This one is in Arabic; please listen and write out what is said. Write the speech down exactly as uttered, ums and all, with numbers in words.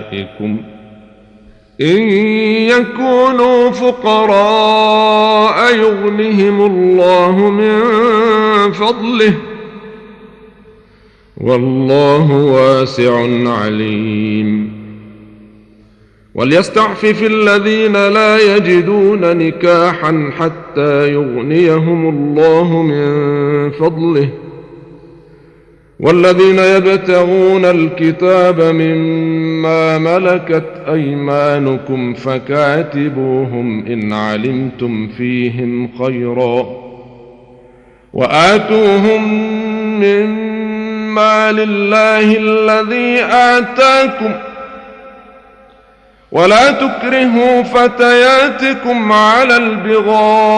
أغنيائكم إن يكونوا فقراء يغنهم الله من فضله والله واسع عليم. وليستعفف الذين لا يجدون نكاحا حتى يغنيهم الله من فضله والذين يبتغون الكتاب مما ملكت أيمانكم فكاتبوهم إن علمتم فيهم خيرا وآتوهم مما لله الذي آتاكم ولا تكرهوا فتياتكم على البغاء